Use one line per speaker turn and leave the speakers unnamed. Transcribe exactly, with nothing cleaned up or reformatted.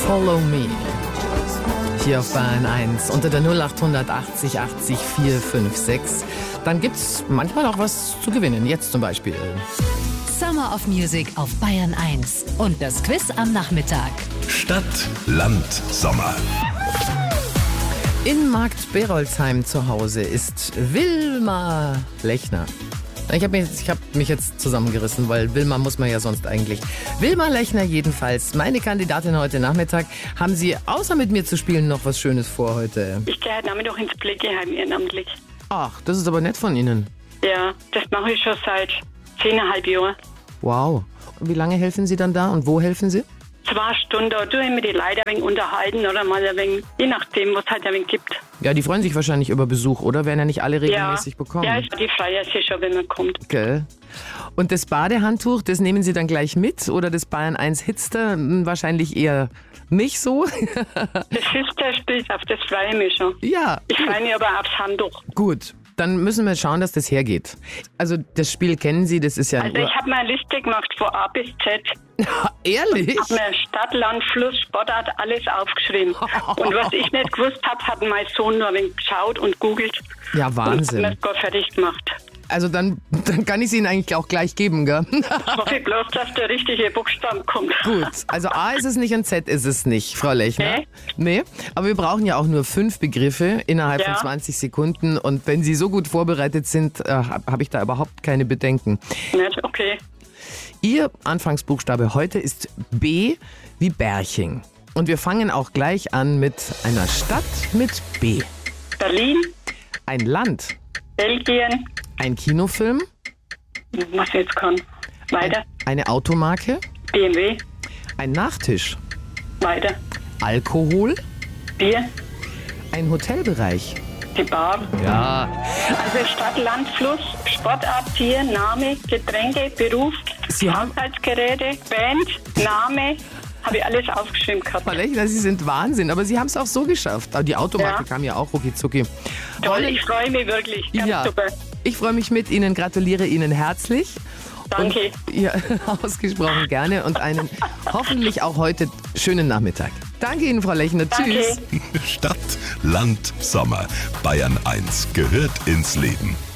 Follow Me. Hier auf Bayern eins unter der null acht achtzig achtzig vier fünf sechs. Dann gibt's manchmal auch was zu gewinnen. Jetzt zum Beispiel
Summer of Music auf Bayern eins. Und das Quiz am Nachmittag.
Stadt, Land, Sommer.
in Markt Berolzheim zu Hause ist Wilma Lechner. Ich habe mich, ich hab mich jetzt zusammengerissen, weil Wilma muss man ja sonst eigentlich. Wilma Lechner jedenfalls, meine Kandidatin heute Nachmittag. Haben Sie außer mit mir zu spielen noch was Schönes vor heute?
Ich gehe heute Nachmittag ins Pflegeheim ehrenamtlich.
Ach, das ist aber nett von Ihnen.
Ja, das mache ich schon seit zehneinhalb Jahren.
Wow. Und wie lange helfen Sie dann da und wo helfen Sie?
Zwei Stunden, da tue ich mir die Leute ein wenig unterhalten oder mal ein wenig, je nachdem, was es halt ein wenig gibt.
Ja, die freuen sich wahrscheinlich über Besuch, oder? Werden ja nicht alle regelmäßig
ja.
bekommen.
Ja, die freuen sich schon, wenn man kommt.
Gell. Und das Badehandtuch, das nehmen Sie dann gleich mit? Oder das Bayern eins Hitster? Hm, wahrscheinlich eher nicht so.
Das Hitster spielt auf, das freue ich mich schon.
Ja.
Ich freue mich aber aufs Handtuch.
Gut. Dann müssen wir schauen, dass das hergeht. Also das Spiel kennen Sie, das ist ja...
Also ich habe mir eine Liste gemacht von A bis Z.
Ehrlich?
Ich habe mir Stadt, Land, Fluss, Sportart, alles aufgeschrieben. Und was ich nicht gewusst habe, hat mein Sohn nur ein wenig geschaut und googelt.
Ja, Wahnsinn.
Und hat mir das fertig gemacht.
Also dann, dann kann ich es Ihnen eigentlich auch gleich geben, gell?
Ich hoffe bloß, dass der richtige Buchstaben kommt.
Gut, also A ist es nicht und Z ist es nicht, Frau Lechner.
Nee?
Nee, aber wir brauchen ja auch nur fünf Begriffe innerhalb
Ja.
von zwanzig Sekunden. Und wenn Sie so gut vorbereitet sind, äh, habe hab ich da überhaupt keine Bedenken.
Nicht? Okay.
Ihr Anfangsbuchstabe heute ist B wie Berching. Und wir fangen auch gleich an mit einer Stadt mit B.
Berlin,
Ein Land,
Belgien,
ein Kinofilm,
was ich jetzt kann. Weiter.
eine Automarke,
B M W,
ein Nachtisch,
weiter.
Alkohol,
Bier,
ein Hotelbereich.
die Bar.
Ja.
Also Stadt, Land, Fluss, Sportart, Tier, Name, Getränke, Beruf,
Sie haben-
Haushaltsgeräte, Band, Name. Habe ich alles aufgeschrieben gehabt.
Frau Lechner, Sie sind Wahnsinn, aber Sie haben es auch so geschafft. Aber die Automarke
Ja.
kam ja auch rucki zucki.
Toll, ich freue mich wirklich. Ganz
Ja,
super.
ich freue mich mit Ihnen, gratuliere Ihnen herzlich.
Danke.
Und, ja, ausgesprochen gerne und einen hoffentlich auch heute schönen Nachmittag. Danke Ihnen, Frau Lechner.
Danke.
Tschüss.
Stadt, Land, Sommer. Bayern eins gehört ins Leben.